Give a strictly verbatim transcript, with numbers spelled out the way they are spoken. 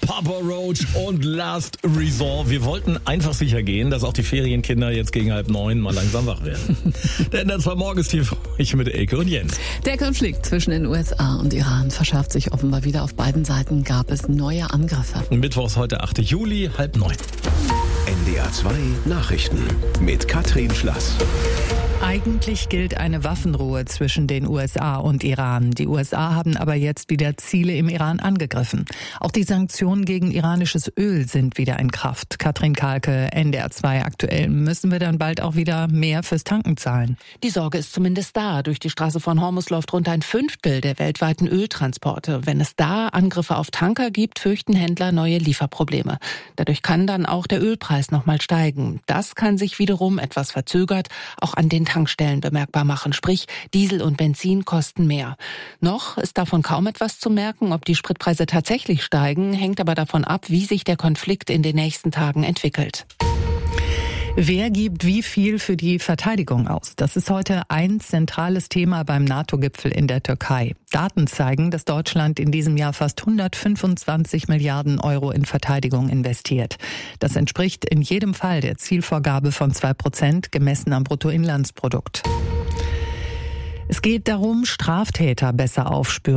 Papa Roach und Last Resort. Wir wollten einfach sicher gehen, dass auch die Ferienkinder jetzt gegen halb neun mal langsam wach werden. Denn das war morgens hier für euch mit Elke und Jens. Der Konflikt zwischen den U S A und Iran verschärft sich offenbar wieder. Auf beiden Seiten gab es neue Angriffe. Mittwochs heute achter Juli, halb neun. N D R zwei Nachrichten mit Katrin Schlass. Eigentlich gilt eine Waffenruhe zwischen den U S A und Iran. Die U S A haben aber jetzt wieder Ziele im Iran angegriffen. Auch die Sanktionen gegen iranisches Öl sind wieder in Kraft. Katrin Kahlke, N D R zwei aktuell. Müssen wir dann bald auch wieder mehr fürs Tanken zahlen? Die Sorge ist zumindest da. Durch die Straße von Hormuz läuft rund ein Fünftel der weltweiten Öltransporte. Wenn es da Angriffe auf Tanker gibt, fürchten Händler neue Lieferprobleme. Dadurch kann dann auch der Ölpreis nochmal steigen. Das kann sich wiederum etwas verzögert auch an den Tankstellen bemerkbar machen. Sprich, Diesel und Benzin kosten mehr. Noch ist davon kaum etwas zu merken. Ob die Spritpreise tatsächlich steigen, hängt aber davon ab, wie sich der Konflikt in den nächsten Tagen entwickelt. Wer gibt wie viel für die Verteidigung aus? Das ist heute ein zentrales Thema beim NATO-Gipfel in der Türkei. Daten zeigen, dass Deutschland in diesem Jahr fast hundertfünfundzwanzig Milliarden Euro in Verteidigung investiert. Das entspricht in jedem Fall der Zielvorgabe von zwei Prozent gemessen am Bruttoinlandsprodukt. Es geht darum, Straftäter besser aufspüren.